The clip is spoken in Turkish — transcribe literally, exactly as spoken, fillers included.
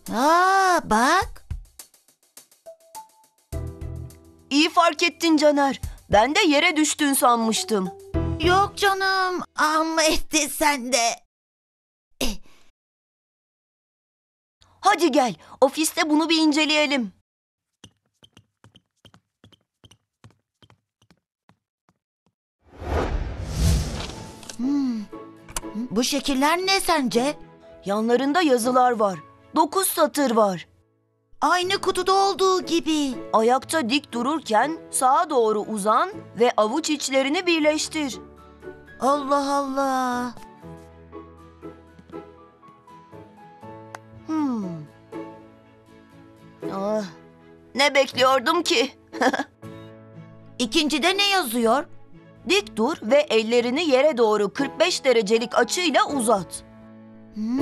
Aa, bak. İyi fark ettin Caner. Ben de yere düştün sanmıştım. Yok canım. Amma etti sen de. Hadi gel, ofiste bunu bir inceleyelim. Hmm. Bu şekiller ne sence? Yanlarında yazılar var. Dokuz satır var. Aynı kutuda olduğu gibi. Ayakta dik dururken sağa doğru uzan ve avuç içlerini birleştir. Allah Allah. Hmm. Ah, ne bekliyordum ki? İkincide ne yazıyor? Dik dur ve ellerini yere doğru kırk beş derecelik açıyla uzat. Hmm.